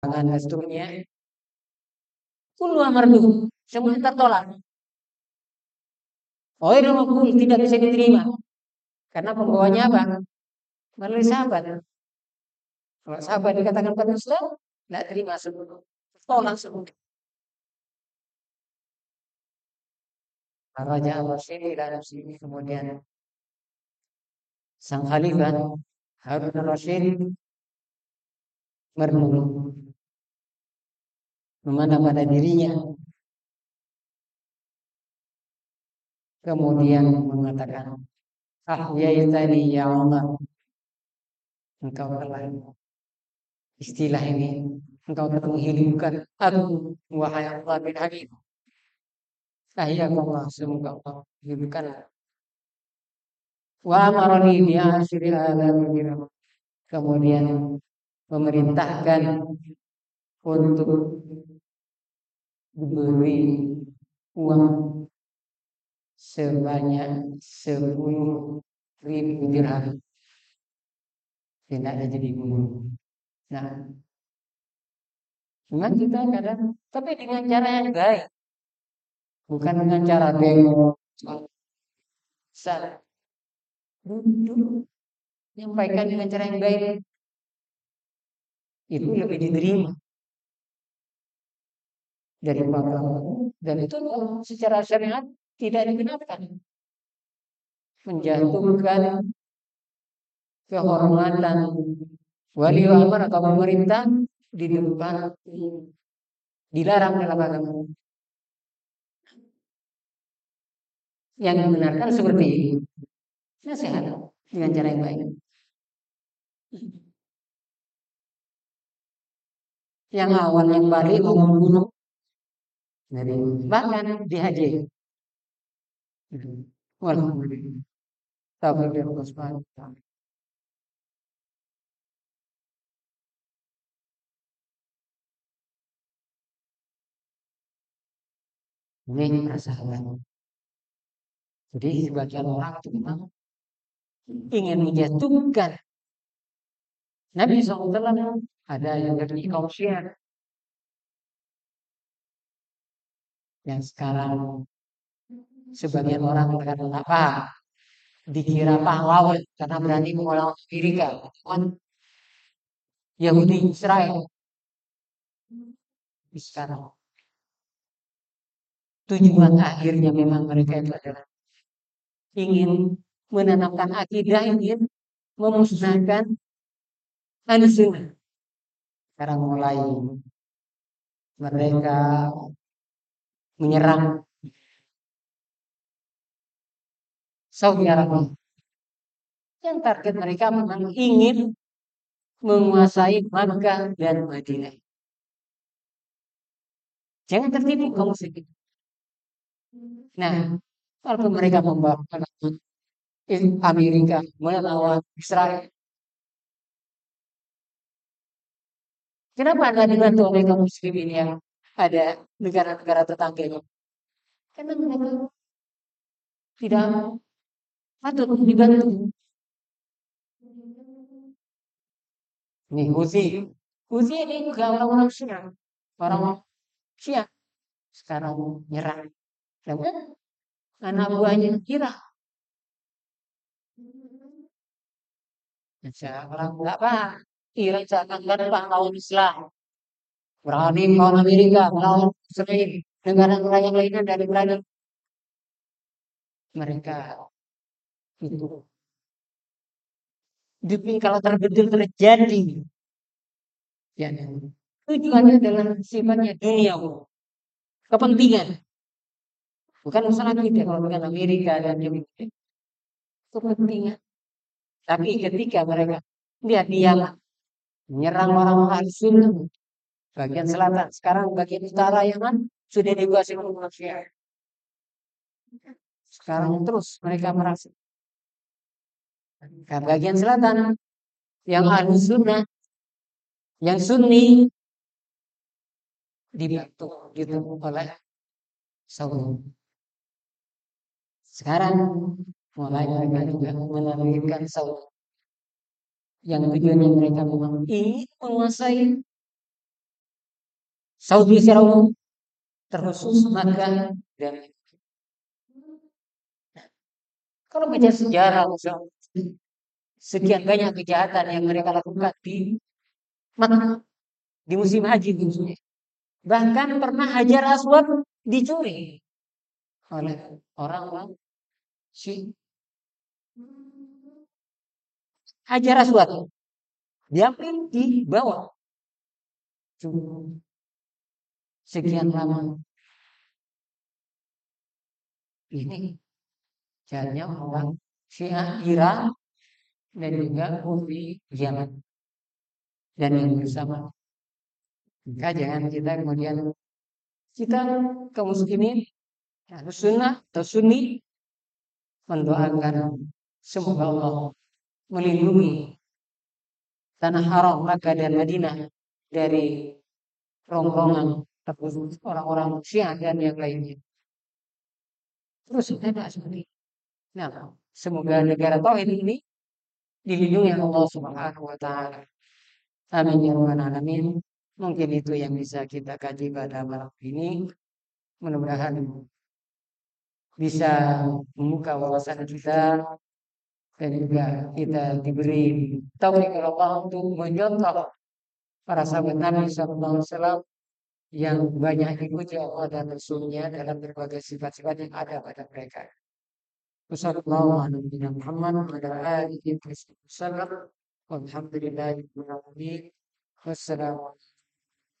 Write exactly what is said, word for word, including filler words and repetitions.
Tangan restunya, kulu amardu, semua tertolak. Oh, itu makbul, tidak bisa diterima. Karena pembawanya apa? Melalui sahabat. Kalau sahabat dikatakan pedusta, tidak terima sebelum. Tolak sebelum. Raja Al-Rasyid dan sini kemudian sang khalifah Harun Al-Rasyid merenung memandang pada dirinya, kemudian mengatakan, ah ya tadi ya Allah, engkau telah istilah ini, engkau telah menghidupkan aku, wahai Allah bin Habib. Ahya Allah, semoga Allah menghidupkan. Wa amarani bi asyri alamin. Kemudian memerintahkan untuk diberi uang sebanyak sepuluh ribu dirham. Tidak ada jadi guru. Nah, memang kita kadang, tapi dengan cara yang baik, bukan dengan cara bengok, salah, duduk, menyampaikan dengan cara yang baik, itu lebih diterima daripada, dan itu secara syariat tidak dibenarkan, menjatuhkan kehormatan wali amar atau pemerintah di depan, dilarang dalam agama. Yang dibenarkan seperti ini, nasihat dengan cara yang baik. Yang awal yang balik membunuh dari bahkan di haji. Walhamdulillah. Taufiq Allah subhanahu wa ta'ala. Ini perasaan. Jadi sebagian orang itu memang ingin menjatuhkan Nabi shallallahu alaihi wasallam. Ada yang dari kaum Syiah yang sekarang sebagian orang berkata apa? Dikira pahlawan karena berani melawan Amerika, kan Yahudi Israel. Sekarang tujuan akhirnya memang mereka itu adalah ingin menanamkan akidah, ingin memusnahkan Ahlussunnah. Sekarang mulai mereka menyerang Saudi Arabia. Yang target mereka memang ingin menguasai Makkah dan Madinah. Jangan tertipu kamu sedikit. Nah, kalau mereka membawa Amerika melawan Israel, kenapa anda dibantu oleh kaum muslimin yang ada negara-negara tetangganya? Karena mereka tidak patut dibantu. Nih Houthi, Houthi ini juga orang-orang Syiah, orang Syiah sekarang nyerang. Dan anak buahnya kira, orang nggak paham. Iran seakan-akan pahlawan Islam, berani melawan Amerika, melawan Israel, negara-negara yang lainnya dari berani. Mereka itu demi kalau terbetul terjadi, ya, tujuannya adalah sifatnya dunia, kepentingan, bukan masalah kita kalau dengan Amerika dan Amerika, kepentingan. Tapi ketika mereka lihat dia menyerang orang-orang Ahlussunnah bagian selatan, sekarang bagian utara Yaman sudah dikuasai oleh orang Syiah. Sekarang terus mereka merasa ke bagian selatan yang Ahlussunnah, yang Sunni dibantu gitu oleh Saudi. Sekarang mulai mereka juga menerbitkan Saudi, yang tujuannya mereka memang ingin menguasai Saudi secara umum, terkhusus Makkah dan kalau baca sejarah sekian banyak kejahatan yang mereka lakukan di Makkah di musim haji khususnya. Bahkan pernah Hajar Aswad dicuri oleh orang-orang Syiah. Hajar Aswad diambil di bawah sekian lama ini jalannya orang Syiah Iran dan juga Houthi Yaman dan yang bersama. Maka jangan kita kemudian kita kaum muslimin harus sunnah atau sunni mendoakan semoga Allah melindungi tanah haram Makkah dan Madinah dari rongrongan orang-orang Syiah dan yang lainnya. Terus ada seperti nah, semoga negara tauhid ini dilindungi Allah Subhanahu wa taala. Amin ya rabbal alamin. Mungkin itu yang bisa kita kaji pada malam ini. Mudah-mudahan bisa membuka wawasan kita dan juga kita diberi taufik oleh Allah untuk mencontoh para sahabat Nabi sallallahu alaihi wasallam yang banyak dipuji Allah dan Rasulnya dalam berbagai sifat-sifat yang ada pada mereka. Wassalamualaikum warahmatullahi wabarakatuh. Wassalamualaikum